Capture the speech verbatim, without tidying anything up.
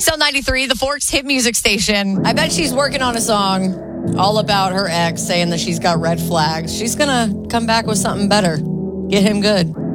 X L ninety-three, the Forks hit music station. I bet she's working on a song all about her ex, saying that she's got red flags. She's going to come back with something better. Get him good.